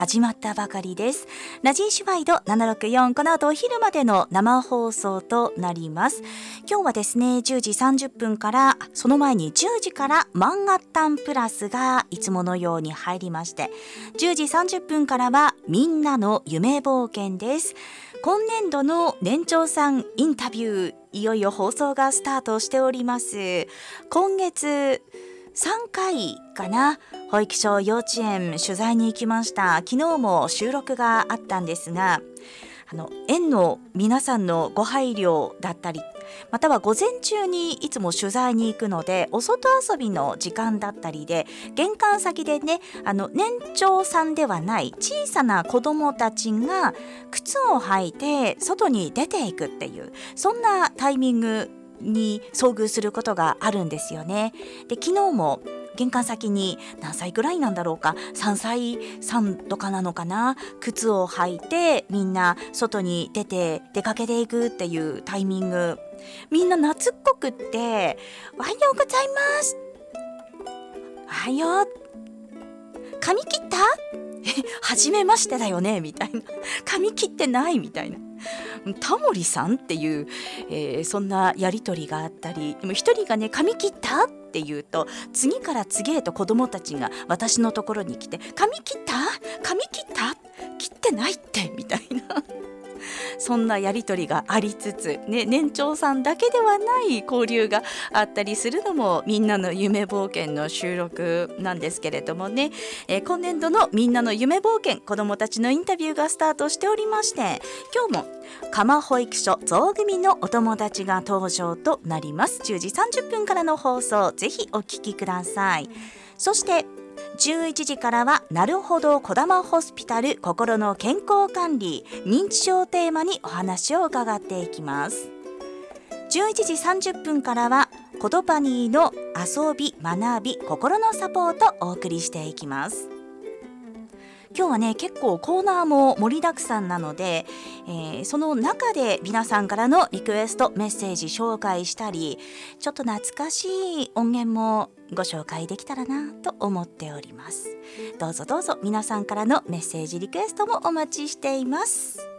始まったばかりです。ラジーシュワイド764、この後お昼までの生放送となります。今日はですね、10時30分から、その前に10時からマンハッタンプラスがいつものように入りまして、10時30分からはみんなの夢冒険です。今年度の年長さんインタビュー、いよいよ放送がスタートしております。今月3回かな、保育所幼稚園取材に行きました。昨日も収録があったんですが、園の皆さんのご配慮だったり、または午前中にいつも取材に行くので、お外遊びの時間だったりで、玄関先でね、年長さんではない小さな子どもたちが靴を履いて外に出ていくっていう、そんなタイミングに遭遇することがあるんですよね。で、昨日も玄関先に何歳ぐらいなんだろうか、3歳3とかなのかな、靴を履いてみんな外に出かけていくっていうタイミング、みんな懐っこくって、おはようございます、おはよう、髪切った？はじめましてだよねみたいな、髪切ってないみたいな、タモリさんっていう、そんなやりとりがあったり、でも一人がね、髪切ったって言うと、次から次へと子供たちが私のところに来て、髪切った？髪切った？切ってないってみたいなそんなやりとりがありつつ、ね、年長さんだけではない交流があったりするのもみんなの夢冒険の収録なんですけれどもね、今年度のみんなの夢冒険、子どもたちのインタビューがスタートしておりまして、今日も蒲保育所ゾウ組のお友達が登場となります。10時30分からの放送、ぜひお聞きください。そして11時からはなるほどこだまホスピタル心の健康管理認知症をテーマにお話を伺っていきます。11時30分からはコドパニーの遊び学び心のサポートをお送りしていきます。今日はね、結構コーナーも盛りだくさんなので、その中で皆さんからのリクエストメッセージ紹介したり、ちょっと懐かしい音源もご紹介できたらなと思っております。どうぞどうぞ皆さんからのメッセージリクエストもお待ちしています。